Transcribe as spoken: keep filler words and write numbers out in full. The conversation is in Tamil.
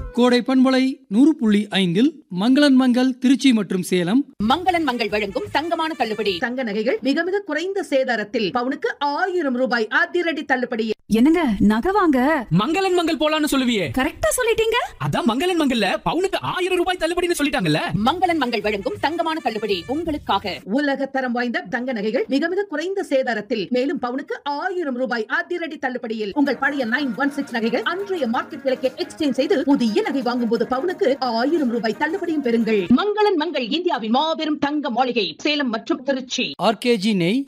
கோடை பண்பலை நூறு புள்ளி ஐந்தில் மங்களன் மங்கள் திருச்சி மற்றும் சேலம். மங்களன் மங்கள் வழங்கும் தங்கமான தள்ளுபடி. தங்க நகைகள் மிக மிக குறைந்த சேதாரத்தில் பவுனுக்கு ஆயிரம் ரூபாய் அதிரடி தள்ளுபடி. என்னங்க நகை வாங்க மங்களன் மங்கள் போலான்னு சொல்லுவியே? கரெக்டா சொல்லிட்டீங்க. அதான் மங்களன் மங்கல்ல பவுனுக்கு ஆயிரம் ரூபாய் தள்ளுபடின்னு சொல்லிட்டாங்கல்ல. மங்களன் மங்கள் வழங்கும் தங்கமான தள்ளுபடி உங்களுக்காக. உலக தரம் வாய்ந்த தங்க நகைகள் மிக மிக குறைந்த சேதாரத்தில் மேலும் பவுனுக்கு ஆயிரம் ரூபாய் அதிரடி தள்ளுபடியில் உங்கள் பழைய நைன் ஒன் சிக்ஸ் நகைகள் அன்றைய மார்க்கெட் விலைக்கு எக்ஸ்சேஞ்ச் செய்து புதிய நகை வாங்கும் போது பவுனுக்கு ஆயிரம் ரூபாய் தள்ளுபடியும் பெறுங்கள். மங்களன் மங்கள் இந்தியாவின் மாபெரும் தங்க மாளிகை சேலம் மற்றும் திருச்சி. ஆர்கேஜி நெய்,